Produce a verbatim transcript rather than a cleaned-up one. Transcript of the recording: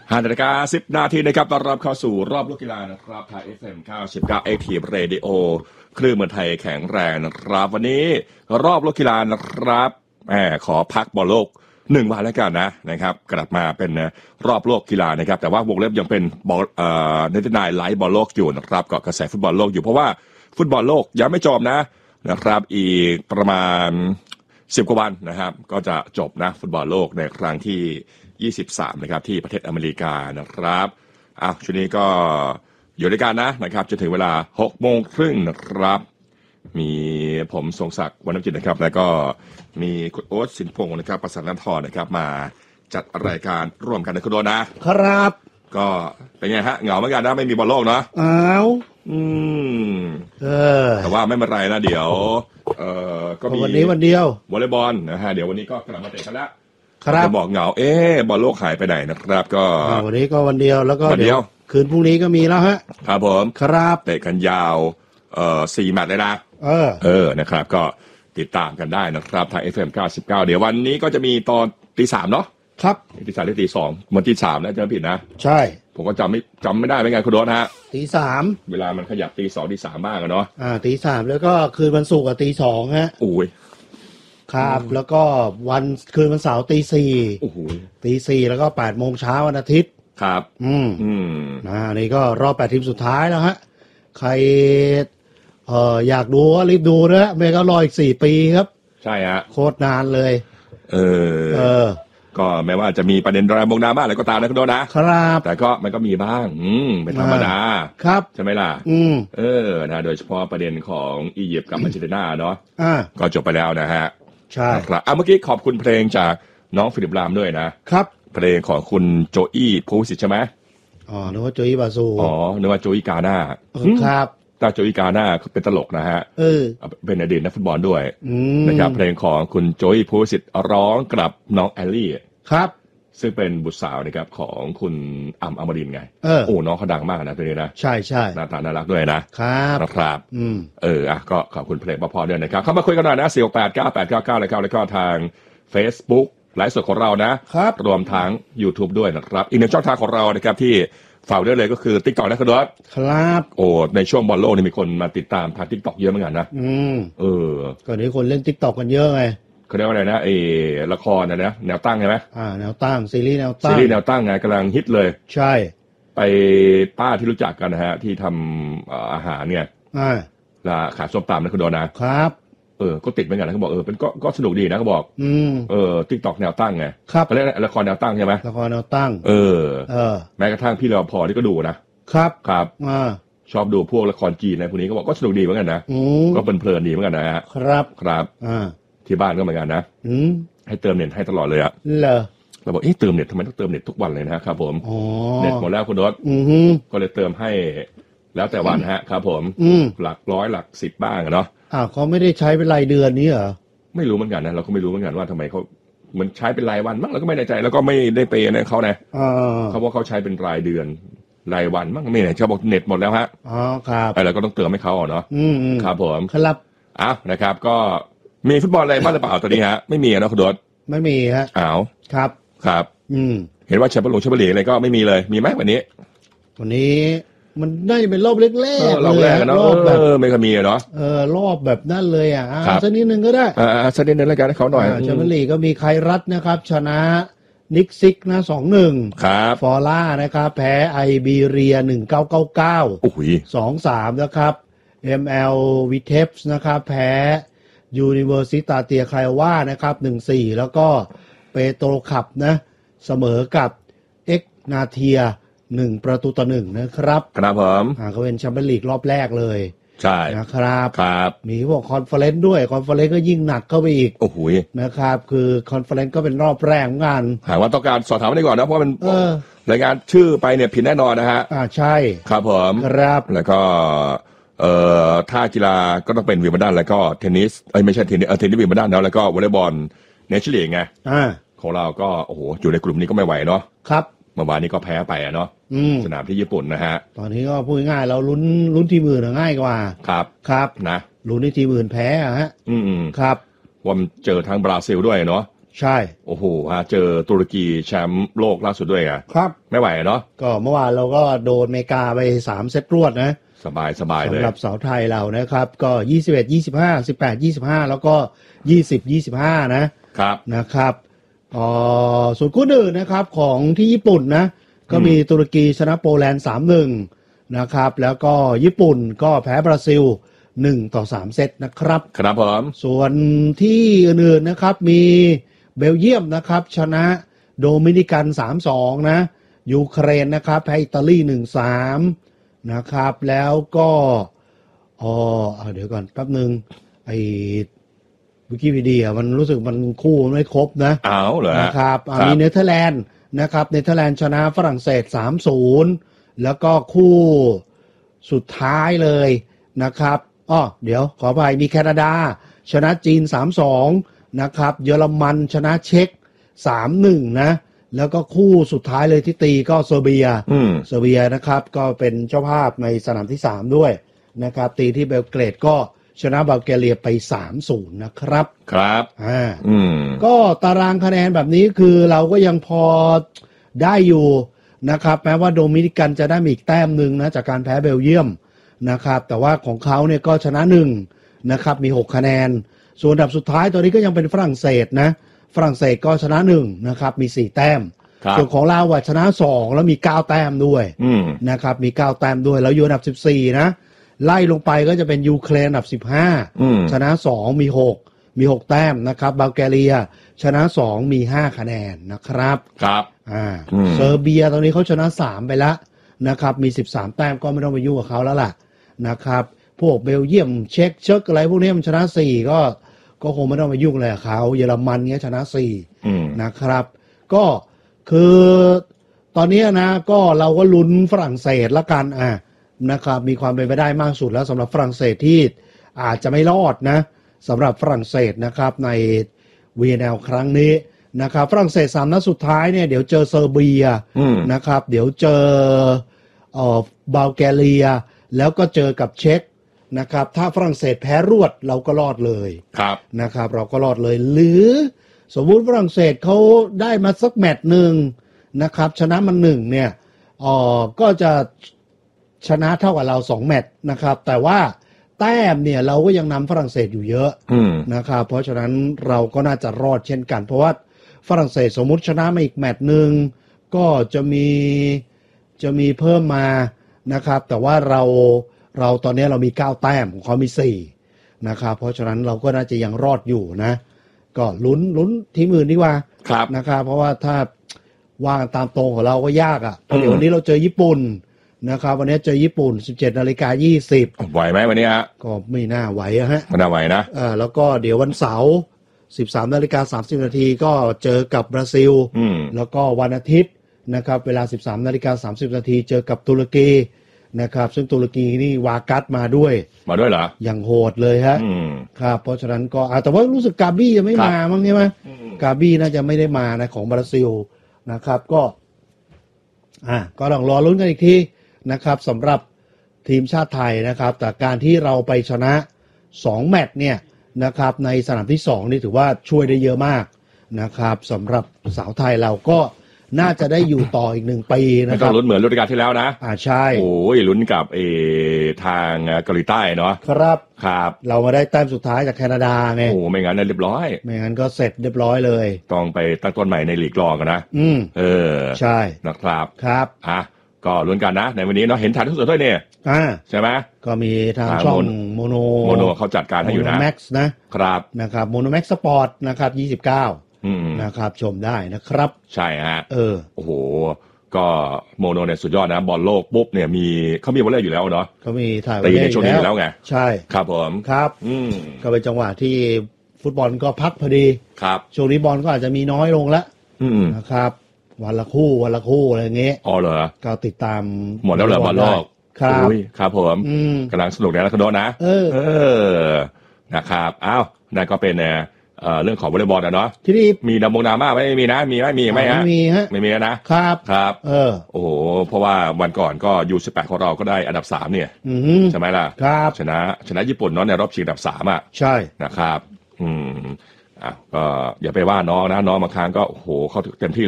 ห้านาฬิกาสิบนาทีนะครับต้อนรับเข้าสู่รอบลูกกีฬานะครับทาง เอฟ เอ็ม เก้าสิบเก้า Active Radio คลื่นเมืองไทยแข็งแรงนะครับวันนี้รอบลูกกีฬานะครับแหมขอพักบอลโลกหนึ่งวันแล้วกันนะนะครับกลับมาเป็นรอบโลกกีฬานะครับแต่ว่าวงเล็บยังเป็นบอลเอ่อเนเธอร์แลนด์ไลฟ์บอลโลกอยู่นะครับก็กระแสฟุตบอลโลกอยู่เพราะว่าฟุตบอลโลกยังไม่จบนะนะครับอีกประมาณสิบกว่าวันนะครับก็จะจบนะฟุตบอลโลกในครั้งที่ยี่สิบสามนะครับที่ประเทศอเมริกานะครับอ้าวช่วงนี้ก็อยู่ด้วยกันนะนะครับจะถึงเวลาหกโมงครึ่งนะครับมีผมทรงศักดิ์วรรณจิตนะครับแล้วก็มีคุณโอ๊ตสินพงศ์นะครับประสานนันทรนะครับมาจัดรายการร่วมกันนะคุณโดนนะครับก็เป็นไงฮะเหงาเหมือนกันนะไม่มีบอลโลกเนาะอ้าวอืมเออแต่ว่าไม่เป็นไรนะเดี๋ยวเอ่อก็มีวันนี้วันเดียววอลเลย์บอลนะฮะเดี๋ยววันนี้ก็กลับมาเตะกันแล้วครับจะบอกเหงาเอ๊ะบอลโลกหายไปไหนนะครับก็วันนี้ก็วันเดียวแล้วก็เดี๋ยวคืนพรุ่งนี้ก็มีแล้วฮะครับผมครับเตะกันยาวเอ่อสี่แมตช์เลยนะเออเออนะครับก็ติดตามกันได้นะครับทาง เอฟ เอ็ม เก้าสิบเก้าเดี๋ยววันนี้ก็จะมีตอนตีสามเนาะครับตีสามหรือตีสองมันตีสามนะจะไม่ผิดนะใช่ผมก็จำไม่จำไม่ได้เป็นไงคุณโดนฮะตีสามเวลามันขยับตีสองตีสามบ้างอะเนาะอ่าตีสามแล้วก็คืนวันศุกร์กับตีสองฮะโอ้ยครับแล้วก็วันคืนวันเสาร์ตีสี่โอ้โหตีสี่แล้วก็แปดโมงเช้าวันอาทิตย์ครับอืมอืมอ่านี่ก็รอบแปดทีมสุดท้ายแล้วฮะใครเอ่ออยากดูก็รีบดูนะไม่ก็รออีกสี่ปีครับใช่ฮะโคตรนานเลยเออเออก็แม้ว่าจะมีประเด็นดราม่าดราม่าอะไรก็ตามนะคุณโดนนะครับแต่ก็มันก็มีบ้างอืมเป็นธรรมดาครับใช่ไหมล่ะอืมเออนะโดยเฉพาะประเด็นของอียิปต์กับอาร์เจนตินาเนาะอ่าก็จบไปแล้วนะฮะใช่ครับอ่ะเมื่อกี้ขอบคุณเพลงจากน้องฟิลิปรามด้วยนะครับเพลงของคุณโจอี้ภูสิทธิ์ใช่ไหมอ๋อนึกว่าโจอี้บาซูอ๋อนึกว่าโจอี้กาน่าครับตาโจอี้กาน่าเป็นตลกนะฮะเออเป็นอดีตนักฟุตบอลด้วยนะครับเพลงของคุณโจอี้ภูสิทธิ์ร้องกับน้องแอลลี่ครับซึ่งเป็นบุตรสาวนะครับของคุณอัมอมรินทร์ไงเออโอ้น้องเขาดังมากนะตัวนี้นะใช่ใช่หน้าตาน่ารักด้วยนะครับนะครับอืมเอออ่ะก็ขอบคุณเพลงพอๆด้วยนะครับเข้ามาคุยกันหน่อยนะสี่ หก แปด เก้า แปด เก้า เก้าแล้วก็แล้วก็ทาง Facebook ไลฟ์สดของเรานะครับรวมทั้ง YouTube ด้วยนะครับอีกหนึ่งช่องทางของเรานะครับที่ฝากด้วยเลยก็คือ TikTok นะครับด้วยครับโอ้ในช่วงบอลโลกนี่มีคนมาติดตามทาง TikTok เยอะเหมือนกันนะอืมเออก่อนนี้คนเล่น TikTok กันเยอะไงเขาเรียกว่าอะไรนะไอ้ละครนะนะแนวตั้งใช่ไหมอ่าแนวตั้งซีรีส์แนวตั้งซีรีส์แนวตั้งไงกำลังฮิตเลยใช่ไปป้าที่รู้จักกันนะฮะที่ทำอาหารเนี่ยอ่าละขายส้มตำนะคุณโดนะครับเออก็ติดเหมือนกันนะเขาบอกเออเป็นก็ก็สนุกดีนะเขาบอกอืมเออ TikTok แนวตั้งไงครับเขาเรียกละครแนวตั้งใช่ไหมละครแนวตั้งเออเออแม้กระทั่งพี่รปภที่ก็ดูนะครับครับอ่าชอบดูพวกละครจีนอะไรพวกนี้ก็บอกก็สนุกดีเหมือนกันนะก็เป็นเพลินดีเหมือนกันนะฮะครับครับอ่าที่บ้านก็เหมือนกันนะอืมให้เติมเน็ตให้ตลอดเลยอะเหรอเราบอกเอ๊ะเติมเน็ตทำไมต้องเติมเน็ตทุกวันเลยนะครับผมเน็ตหมดแล้วคุณโดสก็เลยเติมให้แล้วแต่วันฮะครับผมหลักร้อยหลักสิบบ้างเนาะอ้าวเขาไม่ได้ใช้เป็นรายเดือนนี้เหรอไม่รู้เหมือนกันนะเราก็ไม่รู้เหมือนกันว่าทำไมเขาเหมือนใช้เป็นรายวันมั้งเราก็ไม่แน่ใจแล้วก็ไม่ได้ไปนะเขานะเขาบอกเขาใช้เป็นรายเดือนรายวันมั้งไม่แน่เขาบอกเน็ตหมดแล้วฮะอ๋อครับอะไรก็ต้องเติมให้เขาเนาะครับผมครับอ้าวนะครับก็มีฟุตบอลอะไรบ้างหรือเปล่าตอนนี้ฮะไม่มีนะคุณโดสไม่มีฮะอ้าวครับครับอืมเห็นว่าแชมเปี้ยนลีกแชมเปี้ยนลีกอะไรก็ไม่มีเลยมีไหมวันนี้วันนี้มันน่าจะเป็นรอบเล็กๆรอบแรกนะเออไม่เคยมีเนาะเออรอบแบบนั่นเลยอ่ะสักนิดนึงก็ได้อ่าสักนิดนึงแล้วกันให้เขาหน่อยแชมเปี้ยนลีกก็มีไครัตนะครับชนะนิกซิกนะ สองหนึ่งครับฟอร่านะครับแพ้ไอบีเรียหนึ่งพันเก้าร้อยเก้าสิบเก้าโอ้โหสองสาม นะครับ เอ็ม แอล Vitebsk นะครับแพ้ยูนิเวอร์ซิตาเตียไครวานะครับหนึ่งสี่ แล้วก็เปโตรคับนะเสมอกับเอ็กนาเทียหนึ่งประตูต่อหนึ่งนะครับครับผมอ่าเขาเป็นแชมเปี้ยนลีกรอบแรกเลยใช่นะครับครับมีพวกคอนเฟอเรนซ์ด้วยคอนเฟอเรนซ์ก็ยิ่งหนักเข้าไปอีกโอ้โหนะครับคือคอนเฟอเรนซ์ก็เป็นรอบแรกเหมือนกันหากว่าต้องการสอบถามได้ก่อนนะเพราะมันรายงานชื่อไปเนี่ยผิดแน่นอนนะฮะอ่าใช่ครับผมครับแล้วก็เอ่อท่ากีฬาก็ต้องเป็นวิมเบิลดันแล้วก็เทนนิสเอ้ยไม่ใช่เทนนิสเออเทนนิสวิมเบิลดันแล้วก็วอลเลย์บอลเนชั่นลีกไงอ่าของเราก็โอ้โหอยู่ในกลุ่มนี้ก็ไม่ไหวเนาะครับเมื่อวานนี้ก็แพ้ไปอ่ะเนาะสนามที่ญี่ปุ่นนะฮะตอนนี้ก็พูดง่ายเราลุ้นลุ้นทีมอื่นง่ายกว่าครับครับนะลุ้นในทีมอื่นแพ้ฮะอืมครับว่ามันเจอทางบราซิลด้วยเนาะใช่โอ้โหเจอตุรกีแชมป์โลกล่าสุดด้วยไงครับไม่ไหวเนาะก็เมื่อวานเราก็โดนอเมริกาไปสามเซตรวดนะสบายสบายเลยสำหรับสาวไทยเรานะครับก็ยี่สิบเอ็ด ยี่สิบห้า สิบแปด ยี่สิบห้าแล้วก็ยี่สิบ ยี่สิบห้านะครับนะครับอ๋อส่วนคู่อื่นนะครับของที่ญี่ปุ่นนะก็มีตุรกีชนะโปแลนด์ สามหนึ่ง นะครับแล้วก็ญี่ปุ่นก็แพ้บราซิลหนึ่งต่อสามเซตนะครับครับผมส่วนที่อื่นๆนะครับมีเบลเยียมนะครับชนะโดมินิกัน สามสอง นะยูเครนนะครับแพ้อิตาลี หนึ่งสาม นะครับแล้วก็อ๋อเดี๋ยวก่อนแป๊บนึงไอ้วิกิพีเดียมันรู้สึกมันคู่ไม่ครบนะอ้าวเหรอนะครับมีเนเธอร์แลนด์นะครับเนเธอร์แลนด์ชนะฝรั่งเศส สามศูนย์ แล้วก็คู่สุดท้ายเลยนะครับอ้อเดี๋ยวขออภัยมีแคนาดาชนะจีน สามสอง นะครับเยอรมันชนะเช็ก สามหนึ่ง นะแล้วก็คู่สุดท้ายเลยที่ตีก็เซอร์เบียเซอร์เบียนะครับก็เป็นเจ้าภาพในสนามที่สามด้วยนะครับตีที่เบลเกรดก็ชนะบัลแกเรียไป สามศูนย์ นะครับครับอ่าอืมก็ตารางคะแนนแบบนี้คือเราก็ยังพอได้อยู่นะครับแม้ว่าโดมินิกันจะได้อีกแต้มหนึ่งนะจากการแพ้เบลเยียมนะครับแต่ว่าของเขาเนี่ยก็ชนะหนึ่งนะครับมีหกคะแนนส่วนอันดับสุดท้ายตัวนี้ก็ยังเป็นฝรั่งเศสนะฝรั่งเศสก็ชนะหนึ่งนะครับมีสี่แต้มส่วนของเราว่าชนะสองแล้วมีเก้าแต้มด้วยนะครับมีเก้าแต้มด้วยแล้วอยู่อันดับสิบสี่นะไล่ลงไปก็จะเป็นยูเครนอันดับสิบห้าชนะสองมีหกมีหกแต้มนะครับบัลแกเรียชนะสองมีห้าคะแนนนะครับครับอ่าเซอร์เบียตอนนี้เขาชนะสามไปแล้วนะครับมีสิบสามแต้มก็ไม่ต้องไปยุ่งกับเขาแล้วล่ะนะครับพวกเบลเยียมเช็กเช็กอะไรพวกนี้มันชนะสี่ก็ก็คงไม่ต้องไปยุ่งอะไรกับเขาเยอรมันเงี้ยชนะสี่นะครับก็คือตอนนี้นะก็เราก็ลุ้นฝรั่งเศสละกันอ่ะนะครับมีความเป็นไปได้มากสุดแล้วสำหรับฝรั่งเศสที่อาจจะไม่รอดนะสำหรับฝรั่งเศสนะครับใน วี เอ็น แอล ครั้งนี้นะครับฝรั่งเศสสามนัดสุดท้ายเนี่ยเดี๋ยวเจอเซอร์เบียนะครับเดี๋ยวเจอเอ่อบัลแกเรียแล้วก็เจอกับเช็กนะครับถ้าฝรั่งเศสแพ้รวดเราก็รอดเลยครับนะครับเราก็รอดเลยหรือสมมุติฝรั่งเศสเขาได้มาสักแมตช์หนึ่งนะครับชนะมันหนึ่งเนี่ยอ๋อก็จะชนะเท่ากับเราสองแมตช์นะครับแต่ว่าแต้มเนี่ยเราก็ยังนำฝรั่งเศสอยู่เยอะนะครับเพราะฉะนั้นเราก็น่าจะรอดเช่นกันเพราะว่าฝรั่งเศสสมมุติชนะมาอีกแมตช์หนึ่งก็จะมีจะมีเพิ่มมานะครับแต่ว่าเราเราตอนนี้เรามีเก้าแต้มของเขามีสี่นะครับเพราะฉะนั้นเราก็น่าจะยังรอดอยู่นะก็ลุ้นลุ้นทีมอื่นดีกว่านะครับเพราะว่าถ้าว่าตามตรงของเราก็ยากอ่ะเพราะเดี๋ยววันนี้เราเจอญี่ปุ่นนะครับวันนี้เจอญี่ปุ่น สิบเจ็ดนาฬิกายี่สิบไหวไหมวันนี้ฮะก็ไม่น่าไหวอะฮะไม่น่าไหวนะอ่าแล้วก็เดี๋ยววันเสาร์ สิบสามนาฬิกาสามสิบนาทีก็เจอกับบราซิลแล้วก็วันอาทิตย์นะครับเวลา สิบสามนาฬิกาสามสิบนาทีเจอกับตุรกีนะครับซึ่งตุรกีนี่วากัสมาด้วยมาด้วยเหรออย่างโหดเลยฮะครับเพราะฉะนั้นก็แต่ว่ารู้สึกกาบี้จะไม่มามั้งใช่ไหมกาบี้น่าจะไม่ได้มานะของบราซิลนะครับก็อ่าก็ต้องรอลุ้นกันอีกทีนะครับสำหรับทีมชาติไทยนะครับแต่การที่เราไปชนะสองแมตช์เนี่ยนะครับในสนามที่สองนี่ถือว่าช่วยได้เยอะมากนะครับสำหรับสาวไทยเราก็น่าจะได้อยู่ต่ออีกหนึ่งปีนะครับไม่ต้องลุ้นเหมือนฤดูกาลที่แล้วนะอ่าใช่โอ้ยลุ้นกับเอทางเกาหลีใต้เนาะครับครับเรามาได้แต้มสุดท้ายจากแคนาดาไงโอ้ไม่งั้นเรียบร้อยไม่งั้นก็เสร็จเรียบร้อยเลยต้องไปตั้งต้นใหม่ในลีกรองกันนะอืมเออใช่นะครับครับอ่ะก็ลุ้นกันนะในวันนี้เนาะเห็นถ่ายทุกส่วนด้วยเนี่ยอ่าใช่ไหมก็มีทางช่องโมโนโมโนเขาจัดการให้อยู่นะโมโนแม็กซ์นะครับนะครับโมโนแม็กซ์สปอร์ตนะครับยี่สิบเก้านะครับชมได้นะครับใช่ฮะเออโอ้โหก็โมโนเนี่ยสุดยอดนะบอลโลกปุ๊บเนี่ยมีเขามีวอลเลย์อยู่แล้วเนาะเขามีถ่ายวอลเลย์ในช่วงนี้อยู่แล้วไงใช่ครับผมครับอืมก็เป็นจังหวะที่ฟุตบอลก็พักพอดีครับช่วงนี้บอลก็อาจจะมีน้อยลงแล้วนะครับวันละคู่วันละคู่อะไรเงี้ยอ๋อเหรอก็ติดตามหมดแล้วเหรอบอลโลกครับครับผมกำลังสนุกนะคุณโดนะเออเออนะครับอ้าวนั่นก็เป็นเอ่อเรื่องของวอลเลย์บอลนะเนาะที่นี่มีดำมงดราม่าไม่มีนะมีไหมมีไหมฮะไม่มีฮะไม่มีนะครับครับเออโอ้โหเพราะว่าวันก่อนก็ ยู สิบแปด ของเราก็ได้อันดับสามเนี่ยใช่ไหมล่ะครับชนะชนะญี่ปุ่นเนาะในรอบชิงอันดับสามอ่ะใช่นะครับอืมอ่ะก็อย่าไปว่าน้องนะน้องบางครั้งก็โอ้โหเขาเต็มที่